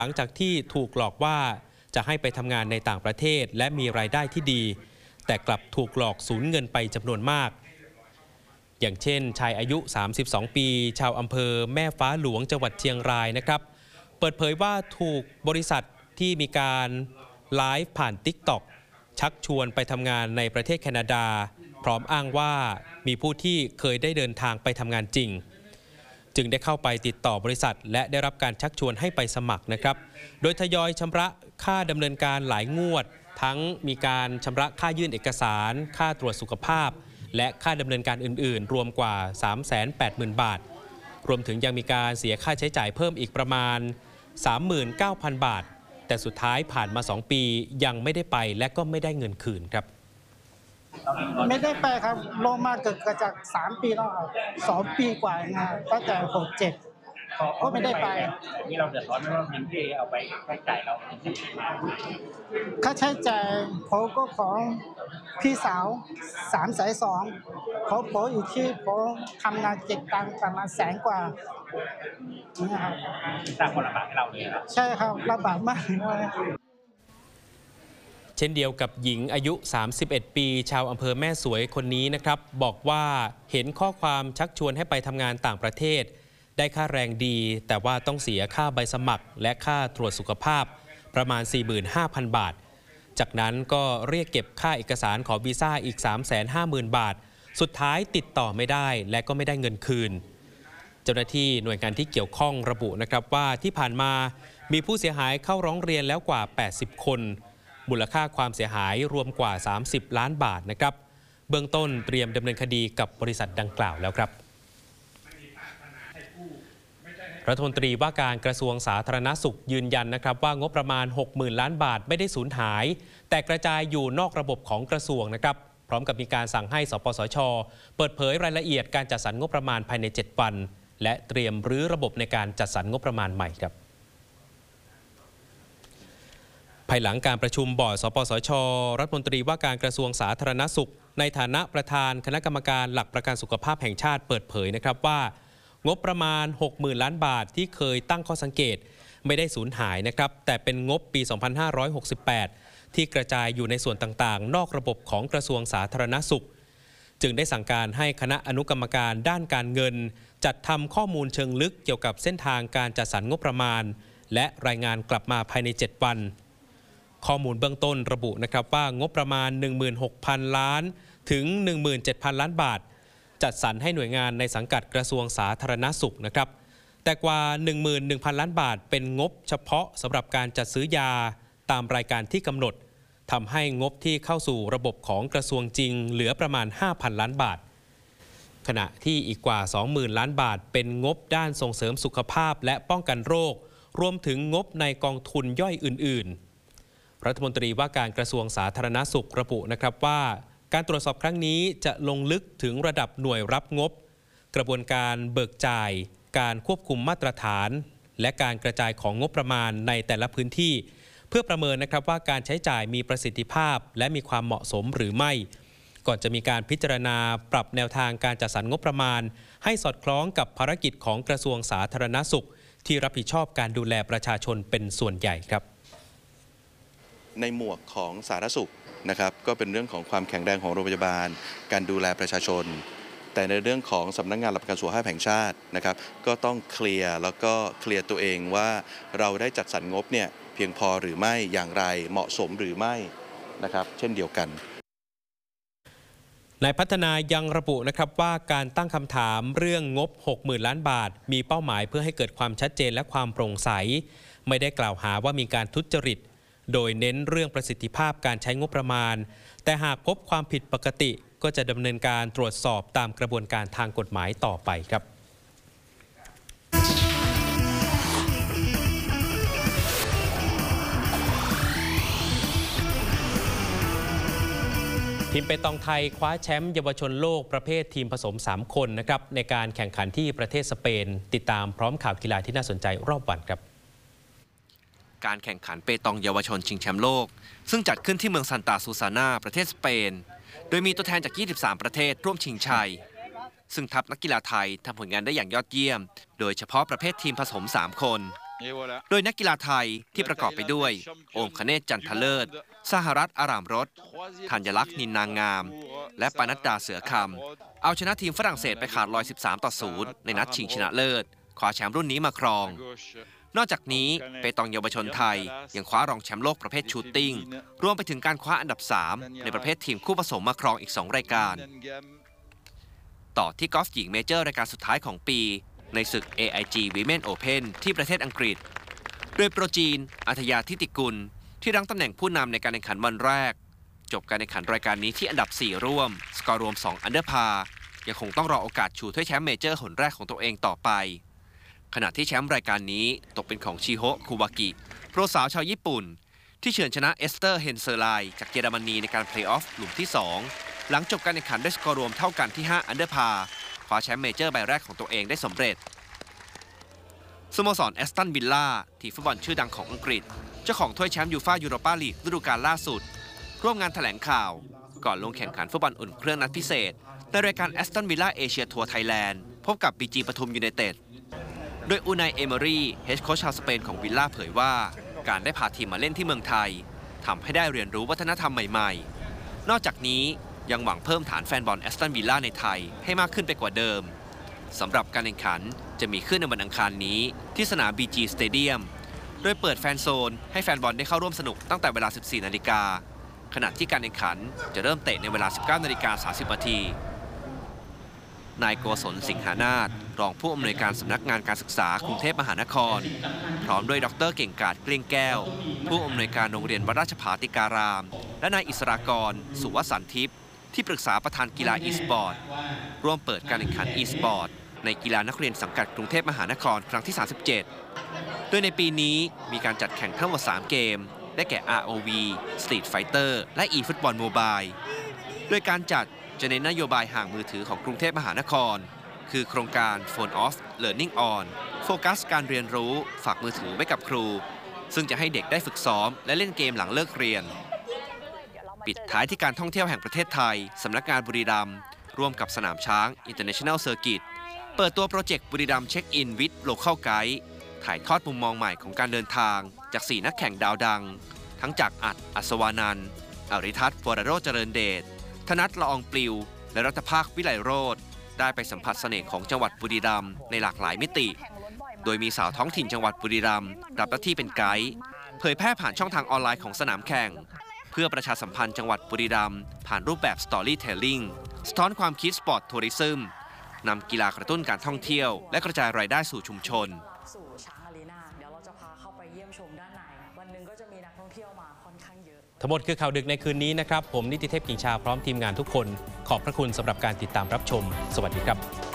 หลังจากที่ถูกหลอกว่าจะให้ไปทำงานในต่างประเทศและมีรายได้ที่ดีแต่กลับถูกหลอกสูญเงินไปจำนวนมากอย่างเช่นชายอายุ32ปีชาวอำเภอแม่ฟ้าหลวงจังหวัดเชียงรายนะครับเปิดเผยว่าถูกบริษัทที่มีการไลฟ์ผ่าน TikTok ชักชวนไปทำงานในประเทศแคนาดาพร้อมอ้างว่ามีผู้ที่เคยได้เดินทางไปทำงานจริงจึงได้เข้าไปติดต่อบริษัทและได้รับการชักชวนให้ไปสมัครนะครับโดยทยอยชำระค่าดำเนินการหลายงวดทั้งมีการชำระค่ายื่นเอกสารค่าตรวจสุขภาพและค่าดำเนินการอื่นๆรวมกว่า 380,000 บาทรวมถึงยังมีการเสียค่าใช้จ่ายเพิ่มอีกประมาณ 39,000 บาทแต่สุดท้ายผ่านมา2ปียังไม่ได้ไปและก็ไม่ได้เงินคืนครับไม่ได้ไปครับลงมาเกิดจาก3 ปีแล้วครับ2 ปีกว่านะตั้งแต่67ก็ไม่ได้ไปนี่เราเดือดร้อนไหมว่าเงินที่เอาไปใช้จ่ายเราค่าใช้จ่ายผมก็ของพี่สาว320,000เขาผมอีกที่ผมทำงานเก็บตังค์ประมาณ100,000 กว่านะครับสร้างความลำบากให้เราเลยครับใช่ครับลำบากมากเช่นเดียวกับหญิงอายุ 31 ปีชาวอำเภอแม่สวยคนนี้นะครับบอกว่าเห็นข้อความชักชวนให้ไปทำงานต่างประเทศได้ค่าแรงดีแต่ว่าต้องเสียค่าใบสมัครและค่าตรวจสุขภาพประมาณ 45,000 บาทจากนั้นก็เรียกเก็บค่าเอกสารขอวีซ่าอีก 350,000 บาทสุดท้ายติดต่อไม่ได้และก็ไม่ได้เงินคืนเจ้าหน้าที่หน่วยงานที่เกี่ยวข้องระบุนะครับว่าที่ผ่านมามีผู้เสียหายเข้าร้องเรียนแล้วกว่า80คนมูลค่าความเสียหายรวมกว่า30 ล้านบาทนะครับเบื้องต้นเตรียมดำเนินคดีกับบริษัทดังกล่าวแล้วครับรัฐมนตรีว่าการกระทรวงสาธารณสุขยืนยันนะครับว่างบประมาณ 60,000 ล้านบาทไม่ได้สูญหายแต่กระจายอยู่นอกระบบของกระทรวงนะครับพร้อมกับมีการสั่งให้สปสช.เปิดเผยรายละเอียดการจัดสรรงบประมาณภายใน7 วันและเตรียมรื้อระบบในการจัดสรรงบประมาณใหม่ครับภายหลังการประชุมบอร์ดสปสช.รัฐมนตรีว่าการกระทรวงสาธารณสุขในฐานะประธานคณะกรรมการหลักประกันสุขภาพแห่งชาติเปิดเผยนะครับว่างบประมาณ 60,000 ล้านบาทที่เคยตั้งข้อสังเกตไม่ได้สูญหายนะครับแต่เป็นงบปี 2568 ที่กระจายอยู่ในส่วนต่างๆนอกระบบของกระทรวงสาธารณสุขจึงได้สั่งการให้คณะอนุกรรมการด้านการเงินจัดทำข้อมูลเชิงลึกเกี่ยวกับเส้นทางการจัดสรรงบประมาณและรายงานกลับมาภายใน7 วันข้อมูลเบื้องต้นระบุนะครับว่างบประมาณ 16,000 ล้านถึง 17,000 ล้านบาทจัดสรรให้หน่วยงานในสังกัดกระทรวงสาธารณสุขนะครับแต่กว่า 11,000 ล้านบาทเป็นงบเฉพาะสำหรับการจัดซื้อยาตามรายการที่กำหนดทำให้งบที่เข้าสู่ระบบของกระทรวงจริงเหลือประมาณ 5,000 ล้านบาทขณะที่อีกกว่า 20,000 ล้านบาทเป็นงบด้านส่งเสริมสุขภาพและป้องกันโรครวมถึงงบในกองทุนย่อยอื่นๆรัฐมนตรีว่าการกระทรวงสาธารณสุขระบุนะครับว่าการตรวจสอบครั้งนี้จะลงลึกถึงระดับหน่วยรับงบกระบวนการเบิกจ่ายการควบคุมมาตรฐานและการกระจายของงบประมาณในแต่ละพื้นที่เพื่อประเมินนะครับว่าการใช้จ่ายมีประสิทธิภาพและมีความเหมาะสมหรือไม่ก่อนจะมีการพิจารณาปรับแนวทางการจัดสรรงบประมาณให้สอดคล้องกับภารกิจของกระทรวงสาธารณสุขที่รับผิดชอบการดูแลประชาชนเป็นส่วนใหญ่ครับในหมวกของสาธารณสุขนะครับก็เป็นเรื่องของความแข็งแรงของโรงพยาบาลการดูแลประชาชนแต่ในเรื่องของสำนักงานหลักประกันสุขภาพแห่งชาตินะครับก็ต้องเคลียร์แล้วก็เคลียร์ตัวเองว่าเราได้จัดสรรงบเนี่ยเพียงพอหรือไม่อย่างไรเหมาะสมหรือไม่นะครับเช่นเดียวกันนายพัฒนายังระบุนะครับว่าการตั้งคำถามเรื่องงบ 60,000 ล้านบาทมีเป้าหมายเพื่อให้เกิดความชัดเจนและความโปร่งใสไม่ได้กล่าวหาว่ามีการทุจริตโดยเน้นเรื่องประสิทธิภาพการใช้งบประมาณแต่หากพบความผิดปกติก็จะดำเนินการตรวจสอบตามกระบวนการทางกฎหมายต่อไปครับทีมเปตองไทยคว้าแชมป์เยาวชนโลกประเภททีมผสม3 คนนะครับในการแข่งขันที่ประเทศสเปนติดตามพร้อมข่าวกีฬาที่น่าสนใจรอบวันครับการแข่งขันเปตองเยาวชนชิงแชมป์โลกซึ่งจัดขึ้นที่เมืองซันตาซูซานาประเทศสเปนโดยมีตัวแทนจาก23ประเทศร่วมชิงชัยซึ่งทัพนักกีฬาไทยทำผลงานได้อย่างยอดเยี่ยมโดยเฉพาะประเภททีมผสม3 คนโดยนักกีฬาไทยที่ประกอบไปด้วย โอมคเนศ จันทเลิศ สหรัฐอารามรส ธัญลักษณ์ นินนางงาม และปนัดดาเสือคำเอาชนะทีมฝรั่งเศสไปขาดลอย 13-0 ในนัดชิงชนะเลิศคว้าแชมป์รุ่นนี้มาครอง นอกจากนี้เปตองเยาวชนไทยยังคว้ารองแชมป์โลกประเภทชูตติ้งรวมไปถึงการคว้าอันดับ 3 ในประเภททีมคู่ผสมมาครองอีก 2 รายการ ต่อที่กอล์ฟหญิงเมเจอร์รายการสุดท้ายของปีในศึก AIG Women Open ที่ประเทศอังกฤษโดยโปรจีน อัธยา ทิติกุลที่รั้งตำแหน่งผู้นำในการแข่งขันวันแรกจบการแข่งขันรายการนี้ที่อันดับ 4 ร่วมสกอร์รวม 2 อันเดอร์พาร์ยังคงต้องรอโอกาสชูถ้วยแชมป์เมเจอร์หนแรกของตัวเองต่อไปขณะที่แชมป์รายการนี้ตกเป็นของชิโฮะ คุวากิโปรสาวชาวญี่ปุ่นที่เฉือนชนะเอสเตอร์ เฮนเซอร์ไลจากเยอรมนีในการเพลย์ออฟหลุมที่ 2 หลังจบการแข่งขันด้วยสกอร์รวมเท่ากันที่ 5 อันเดอร์พาร์คว้าแชมป์เมเจอร์ใบแรกของตัวเองได้สำเร็จสโมสรแอสตันวิลล่าทีมฟุตบอลชื่อดังของอังกฤษเจ้าของถ้วยแชมป์ยูฟ่ายูโรปาลีกฤดูกาลล่าสุดร่วมงานแถลงข่าวก่อนลงแข่งขันฟุตบอลอุ่นเครื่องนัดพิเศษในรายการแอสตันวิลล่าเอเชียทัวร์ไทยแลนด์พบกับบีจีปทุมยูไนเต็ดโดยอูไนเอเมอรี่เฮดโค้ชชาวสเปนของวิลล่าเผยว่าการได้พาทีมมาเล่นที่เมืองไทยทำให้ได้เรียนรู้วัฒนธรรมใหม่ๆนอกจากนี้ยังหวังเพิ่มฐานแฟนบอลแอสตันวิลล่าในไทยให้มากขึ้นไปกว่าเดิมสำหรับการแข่งขันจะมีขึ้นในวันอังคารนี้ที่สนาม BG Stadium โดยเปิดแฟนโซนให้แฟนบอลได้เข้าร่วมสนุกตั้งแต่เวลา 14 นาฬิกาขณะที่การแข่งขันจะเริ่มเตะในเวลา 19:30 นาทีนายโกศลสิงหานาถรองผู้อำนวยการสำนักงานการศึกษากรุงเทพมหานครพร้อมด้วยดร.เก่งกาจเกลี้ยงแก้วผู้อำนวยการโรงเรียนวัดราชภาติการามและนายอิสรากร สุวสันทิพย์ที่ปรึกษาประธานกีฬาอีสปอร์ตร่วมเปิดการแข่งขันอีสปอร์ตในกีฬานักเรียนสังกัดกรุงเทพมหานครครั้งที่ 37 โดยในปีนี้มีการจัดแข่งทั้งหมด 3 เกมได้แก่ ROV Street Fighter และ eFootball Mobile โดยการจัดจะเน้นนโยบายห่างมือถือของกรุงเทพมหานครคือโครงการ Phone Off Learning On โฟกัสการเรียนรู้ฝากมือถือไว้กับครูซึ่งจะให้เด็กได้ฝึกซ้อมและเล่นเกมหลังเลิกเรียนปิดท้ายที่การท่องเที่ยวแห่งประเทศไทยสำนักงานบุรีรัมย์ร่วมกับสนามช้าง International Circuit เปิดตัวโปรเจกต์บุรีรัมย์เช็คอินวิดโลคอลไกด์ถ่ายทอดมุมมองใหม่ของการเดินทางจาก4นักแข่งดาวดังทั้งจากอัศวานันท์อริทัศน์ วรโรจน์เจริญเดชธนัท ละอองปลิวและรัตภาค วิไลโรจน์ได้ไปสัมผัสเสน่ห์ของจังหวัดบุรีรัมย์ในหลากหลายมิติโดยมีสาวท้องถิ่นจังหวัดบุรีรัมย์รับหน้าที่เป็นไกด์เผยแพร่ผ่านช่องทางออนไลน์ของสนามแข่งเพื่อประชาสัมพันธ์จังหวัดบุรีรัมย์ผ่านรูปแบบ Storytelling สะท้อนความคิดสปอร์ตทัวริซึมนำกีฬากระตุ้นการท่องเที่ยวและกระจายรายได้สู่ชุมชนสู่ช้างอารีนาเดี๋ยวเราจะพาเข้าไปเยี่ยมชมด้านในวันหนึ่งก็จะมีนักท่องเที่ยวมาค่อนข้างเยอะทั้งหมดคือข่าวดึกในคืนนี้นะครับผมนิติเทพกิ่งชาพร้อมทีมงานทุกคนขอบพระคุณสำหรับการติดตามรับชมสวัสดีครับ